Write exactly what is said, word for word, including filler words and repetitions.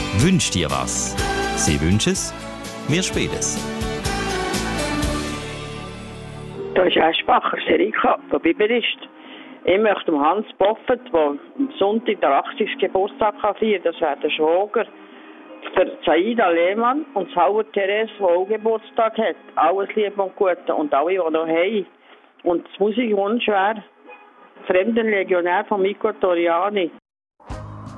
Wünsch dir was. Sie wünschen es, wir spielen es. Da ist Herr Spacher, Serika, von Biberist. Ich möchte dem Hans Boffet, der am Sonntag den achtzigsten Geburtstag feiern, das wäre der Schwager, für Zaida Lehmann und Sauer Therese, die auch Geburtstag hat. Alles Liebe und Gute und alle, die noch haben. Und das Musikwunsch wäre Fremdenlegionär von Miko Toriani.